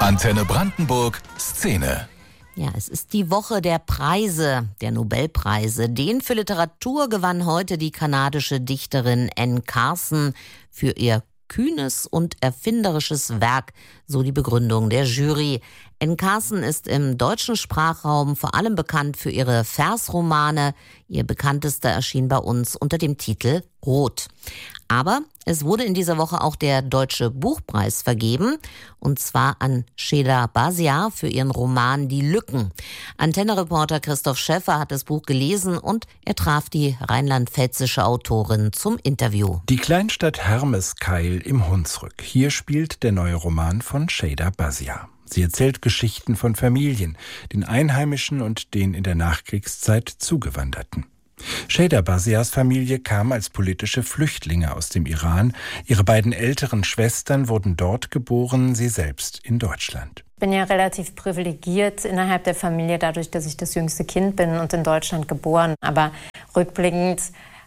Antenne Brandenburg Szene. Ja, es ist die Woche der Preise, der Nobelpreise. Den für Literatur gewann heute die kanadische Dichterin Anne Carson für ihr kühnes und erfinderisches Werk, so die Begründung der Jury. Anne Carson ist im deutschen Sprachraum vor allem bekannt für ihre Versromane. Ihr bekanntester erschien bei uns unter dem Titel Rot. Aber es wurde in dieser Woche auch der Deutsche Buchpreis vergeben, und zwar an Sheda Basiar für ihren Roman Die Lücken. Antenne-Reporter Christoph Schäffer hat das Buch gelesen und er traf die rheinland-pfälzische Autorin zum Interview. Die Kleinstadt Hermeskeil im Hunsrück. Hier spielt der neue Roman von Sheda Basiar. Sie erzählt Geschichten von Familien, den Einheimischen und den in der Nachkriegszeit Zugewanderten. Sheda Basiars Familie kam als politische Flüchtlinge aus dem Iran. Ihre beiden älteren Schwestern wurden dort geboren, sie selbst in Deutschland. Ich bin ja relativ privilegiert innerhalb der Familie, dadurch, dass ich das jüngste Kind bin und in Deutschland geboren. Aber rückblickend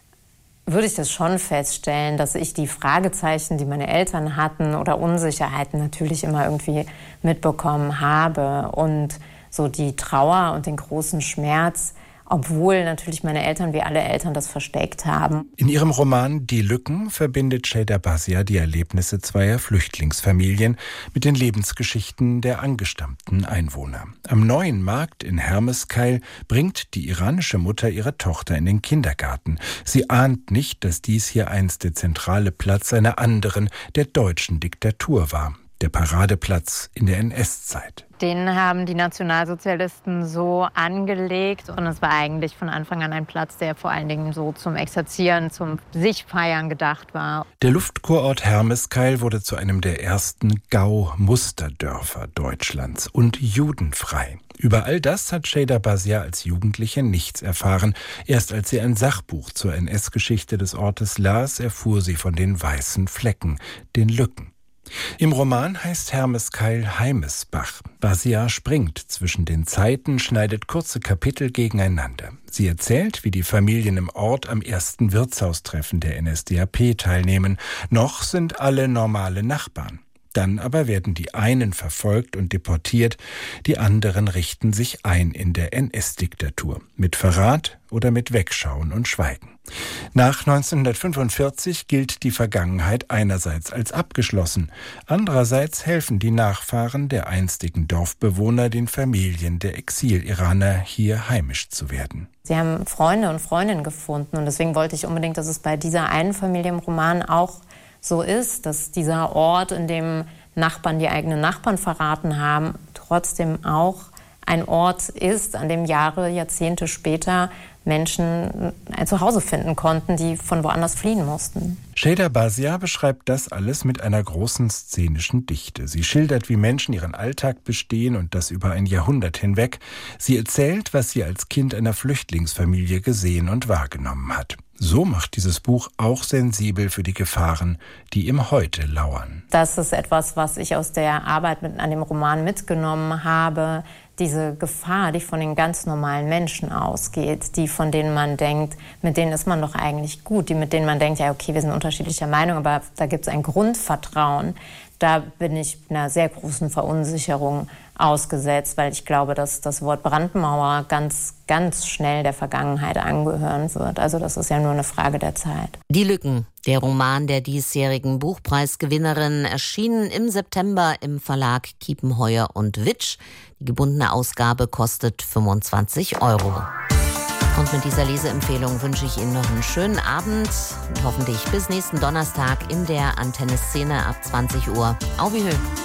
würde ich das schon feststellen, dass ich die Fragezeichen, die meine Eltern hatten oder Unsicherheiten natürlich immer irgendwie mitbekommen habe. Und so die Trauer und den großen Schmerz, obwohl natürlich meine Eltern wie alle Eltern das versteckt haben. In ihrem Roman Die Lücken verbindet Sheda Basiar die Erlebnisse zweier Flüchtlingsfamilien mit den Lebensgeschichten der angestammten Einwohner. Am Neuen Markt in Hermeskeil bringt die iranische Mutter ihre Tochter in den Kindergarten. Sie ahnt nicht, dass dies hier einst der zentrale Platz einer anderen, der deutschen Diktatur war. Der Paradeplatz in der NS-Zeit. Den haben die Nationalsozialisten so angelegt und es war eigentlich von Anfang an ein Platz, der vor allen Dingen so zum Exerzieren, zum Sich-Feiern gedacht war. Der Luftkurort Hermeskeil wurde zu einem der ersten Gau-Musterdörfer Deutschlands und judenfrei. Über all das hat Sheda Basiar als Jugendliche nichts erfahren. Erst als sie ein Sachbuch zur NS-Geschichte des Ortes las, erfuhr sie von den weißen Flecken, den Lücken. Im Roman heißt Hermeskeil Heimesbach. Basiar springt zwischen den Zeiten, schneidet kurze Kapitel gegeneinander. Sie erzählt, wie die Familien im Ort am ersten Wirtshaustreffen der NSDAP teilnehmen. Noch sind alle normale Nachbarn. Dann aber werden die einen verfolgt und deportiert, die anderen richten sich ein in der NS-Diktatur. Mit Verrat oder mit Wegschauen und Schweigen. Nach 1945 gilt die Vergangenheit einerseits als abgeschlossen. Andererseits helfen die Nachfahren der einstigen Dorfbewohner den Familien der Exil-Iraner hier heimisch zu werden. Sie haben Freunde und Freundinnen gefunden und deswegen wollte ich unbedingt, dass es bei dieser einen Familie im Roman auch so ist, dass dieser Ort, in dem Nachbarn die eigenen Nachbarn verraten haben, trotzdem auch ein Ort ist, an dem Jahre, Jahrzehnte später Menschen ein Zuhause finden konnten, die von woanders fliehen mussten. Sheda Basiar beschreibt das alles mit einer großen szenischen Dichte. Sie schildert, wie Menschen ihren Alltag bestehen und das über ein Jahrhundert hinweg. Sie erzählt, was sie als Kind einer Flüchtlingsfamilie gesehen und wahrgenommen hat. So macht dieses Buch auch sensibel für die Gefahren, die im Heute lauern. Das ist etwas, was ich aus der Arbeit an dem Roman mitgenommen habe. Diese Gefahr, die von den ganz normalen Menschen ausgeht, die von denen man denkt, mit denen ist man doch eigentlich gut, die mit denen man denkt, ja okay, wir sind unterschiedlicher Meinung, aber da gibt es ein Grundvertrauen. Da bin ich einer sehr großen Verunsicherung ausgesetzt, weil ich glaube, dass das Wort Brandmauer ganz, ganz schnell der Vergangenheit angehören wird. Also das ist ja nur eine Frage der Zeit. Die Lücken, der Roman der diesjährigen Buchpreisgewinnerin, erschienen im September im Verlag Kiepenheuer und Witsch. Die gebundene Ausgabe kostet 25 €. Und mit dieser Leseempfehlung wünsche ich Ihnen noch einen schönen Abend und hoffentlich bis nächsten Donnerstag in der Antenne Szene ab 20 Uhr. Auf Wiedersehen.